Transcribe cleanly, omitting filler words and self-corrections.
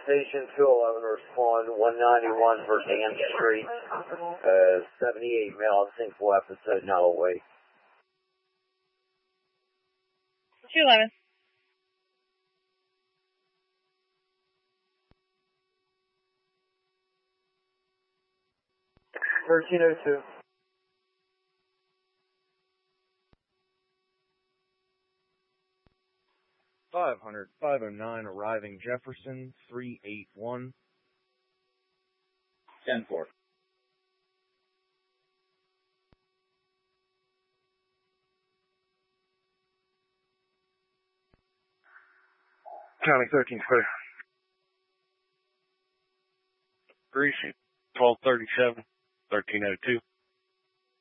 Station 211, respond 191 Verdant Street, 78 male, single episode, now awake. 211. $13.02. 509 arriving Jefferson, 381. 10-4. County 13 clear. Greasy, 1237, 1302.